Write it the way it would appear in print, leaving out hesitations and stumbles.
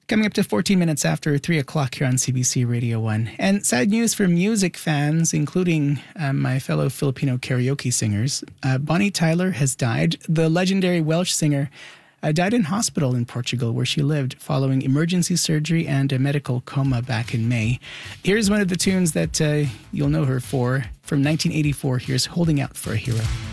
Coming up to 14 minutes after 3 o'clock here on CBC Radio 1. And sad news for music fans, including my fellow Filipino karaoke singers. Bonnie Tyler has died. The legendary Welsh singer died in hospital in Portugal where she lived following emergency surgery and a medical coma back in May. Here's one of the tunes that you'll know her for. From 1984, here's Holding Out for a Hero.